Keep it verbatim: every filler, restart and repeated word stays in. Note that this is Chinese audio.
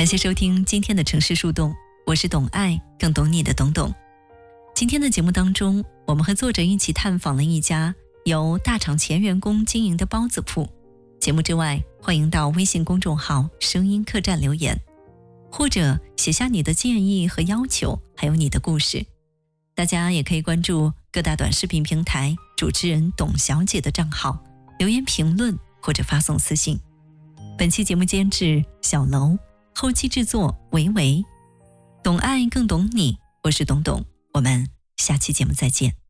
感谢收听今天的城市树洞，我是懂爱更懂你的懂懂。今天的节目当中，我们和作者一起探访了一家由大厂前员工经营的包子铺。节目之外，欢迎到微信公众号声音客栈留言，或者写下你的建议和要求，还有你的故事。大家也可以关注各大短视频平台主持人董小姐的账号，留言评论或者发送私信。本期节目监制小楼，后期制作维维。懂爱更懂你，我是董董，我们下期节目再见。